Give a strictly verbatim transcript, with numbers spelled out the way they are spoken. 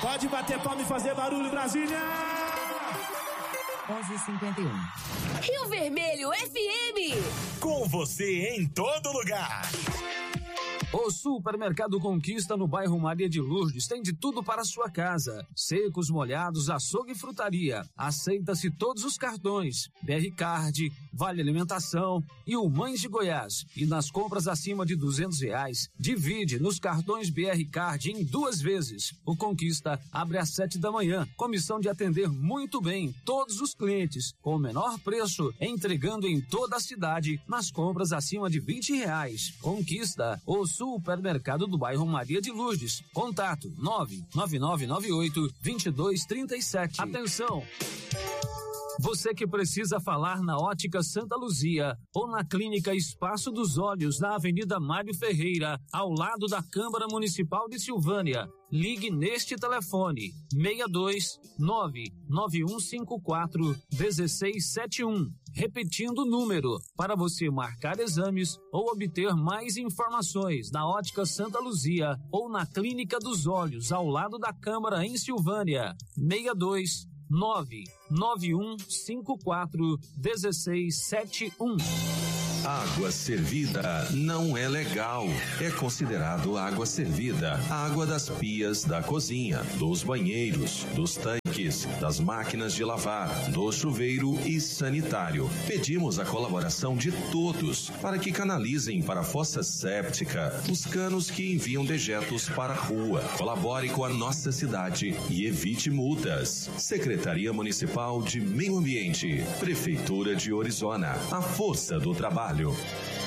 Pode bater palma e fazer barulho, Brasília! onze e cinquenta e um. Rio Vermelho F M. Com você em todo lugar. O Supermercado Conquista no bairro Maria de Lourdes tem de tudo para a sua casa. Secos, molhados, açougue e frutaria. Aceita-se todos os cartões. B R Card, Vale Alimentação e o Mães de Goiás. E nas compras acima de duzentos reais, divide nos cartões B R Card em duas vezes. O Conquista abre às sete da manhã, com missão de atender muito bem todos os clientes, com o menor preço, entregando em toda a cidade nas compras acima de vinte reais. Conquista, o Supermercado do bairro Maria de Lourdes. Contato nove nove nove nove oito dois dois três sete. Atenção! Você que precisa falar na Ótica Santa Luzia ou na Clínica Espaço dos Olhos, na Avenida Mário Ferreira, ao lado da Câmara Municipal de Silvânia, ligue neste telefone seis dois nove nove um cinco quatro um seis sete um. Repetindo o número, para você marcar exames ou obter mais informações na Ótica Santa Luzia ou na Clínica dos Olhos, ao lado da Câmara em Silvânia, seis dois nove nove um cinco quatro um seis sete um. Água servida não é legal. É considerado água servida água das pias da cozinha, dos banheiros, dos tanques, das máquinas de lavar, do chuveiro e sanitário. Pedimos a colaboração de todos para que canalizem para a fossa séptica os canos que enviam dejetos para a rua. Colabore com a nossa cidade e evite multas. Secretaria Municipal de Meio Ambiente, Prefeitura de Orizona, a força do trabalho.